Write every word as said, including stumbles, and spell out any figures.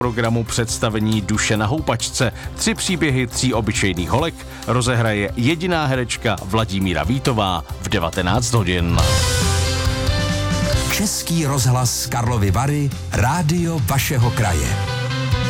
programu představení Duše na houpačce. Tři příběhy tří obyčejných holek rozehraje jediná herečka Vladimíra Vítová v devatenáct hodin. Český rozhlas Karlovy Vary, rádio vašeho kraje.